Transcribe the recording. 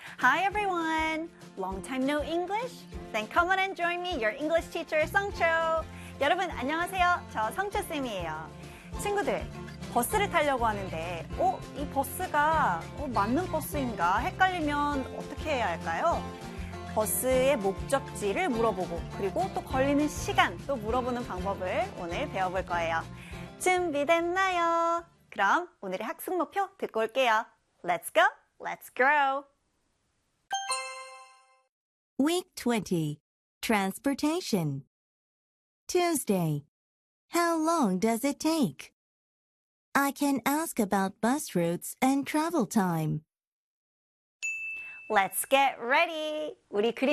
Hi everyone! Long time no English? Then come on and join me, your English teacher, 성초. 여러분 안녕하세요. 저 성초쌤이에요. 친구들, 버스를 타려고 하는데 이 버스가 맞는 버스인가 헷갈리면 어떻게 해야 할까요? 버스의 목적지를 물어보고 그리고 또 걸리는 시간 또 물어보는 방법을 오늘 배워볼 거예요. 준비됐나요? 그럼 오늘의 학습 목표 듣고 올게요. Let's go! Let's grow! Week 20. Transportation. Tuesday. How long does it take? I can ask about bus routes and travel time. Let's get ready! 우리